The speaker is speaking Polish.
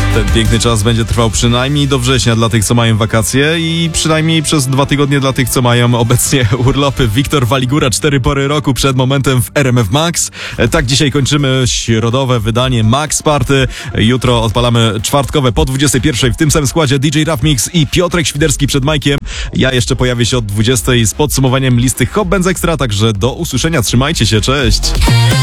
Ten piękny czas będzie trwał przynajmniej do września dla tych, co mają wakacje i przynajmniej przez 2 tygodnie dla tych, co mają obecnie urlopy. Wiktor Waligura, 4 pory roku przed momentem w RMF Max. Tak, dzisiaj kończymy środowe wydanie Max Party. Jutro odpalamy czwartkowe po 21 w tym samym składzie DJ Raf Mix i Piotrek Świderski przed Majkiem. Ja jeszcze pojawię się od 20 z podsumowaniem listy Hot Bands Extra, także do usłyszenia. Trzymajcie się, cześć!